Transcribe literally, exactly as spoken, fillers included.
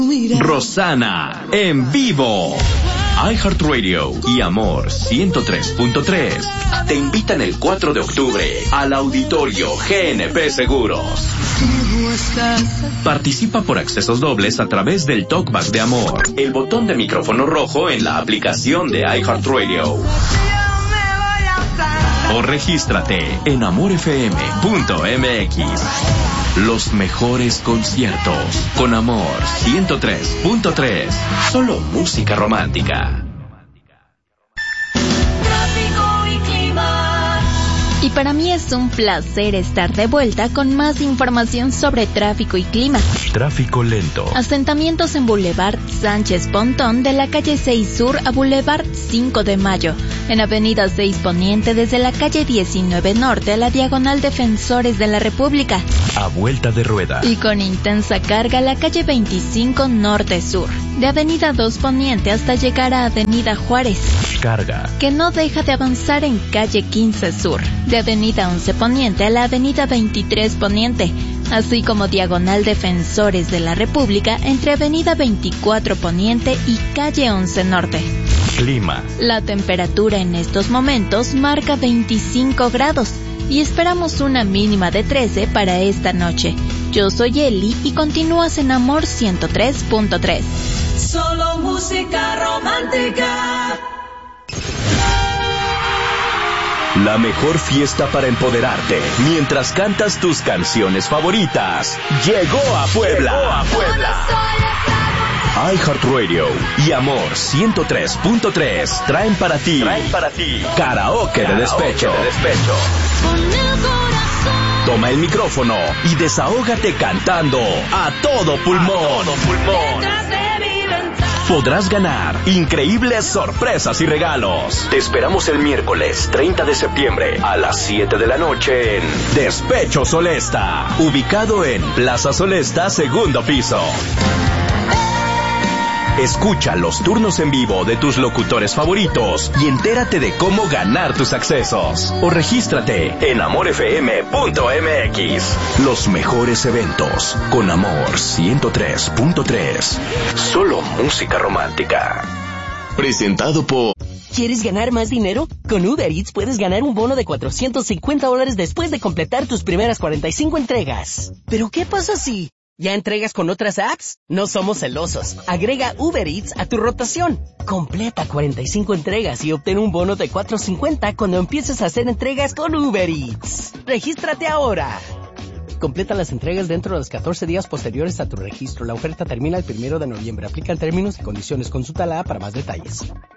Rosana en vivo. iHeartRadio y Amor ciento tres punto tres te invitan el cuatro de octubre al Auditorio G N P Seguros. Participa por accesos dobles a través del Talkback de Amor, el botón de micrófono rojo en la aplicación de iHeartRadio. O regístrate en amor f m punto m x. Los mejores conciertos con Amor ciento tres punto tres. Solo música romántica. Y para mí es un placer estar de vuelta con más información sobre tráfico y clima. Tráfico lento. Asentamientos en Boulevard Sánchez Pontón de la calle seis Sur a Boulevard cinco de Mayo. En Avenida seis Poniente desde la calle diecinueve Norte a la Diagonal Defensores de la República. A vuelta de rueda. Y con intensa carga la calle veinticinco Norte Sur. De Avenida dos Poniente hasta llegar a Avenida Juárez. Carga. Que no deja de avanzar en calle quince Sur. De Avenida once Poniente a la Avenida veintitrés Poniente, así como Diagonal Defensores de la República entre Avenida veinticuatro Poniente y calle once Norte. Clima. La temperatura en estos momentos marca veinticinco grados y esperamos una mínima de trece para esta noche. Yo soy Eli y continúas en Amor ciento tres punto tres. Solo música romántica. La mejor fiesta para empoderarte mientras cantas tus canciones favoritas llegó a Puebla. Llegó a Puebla. iHeartRadio y Amor ciento tres punto tres traen para ti, traen para ti karaoke, karaoke de despecho. De despecho. Toma el micrófono y desahógate cantando a todo pulmón. A todo pulmón. Podrás ganar increíbles sorpresas y regalos. Te esperamos el miércoles treinta de septiembre a las siete de la noche en Despecho Solesta, ubicado en Plaza Solesta, segundo piso. Escucha los turnos en vivo de tus locutores favoritos y entérate de cómo ganar tus accesos. O regístrate en amor f m punto m x. Los mejores eventos con Amor ciento tres punto tres. Solo música romántica. Presentado por... ¿Quieres ganar más dinero? Con Uber Eats puedes ganar un bono de cuatrocientos cincuenta dólares después de completar tus primeras cuarenta y cinco entregas. ¿Pero qué pasa si... ¿ya entregas con otras apps? No somos celosos. Agrega Uber Eats a tu rotación. Completa cuarenta y cinco entregas y obtén un bono de cuatrocientos cincuenta cuando empieces a hacer entregas con Uber Eats. ¡Regístrate ahora! Completa las entregas dentro de los catorce días posteriores a tu registro. La oferta termina el primero de noviembre. Aplican términos y condiciones. Consulta la app para más detalles.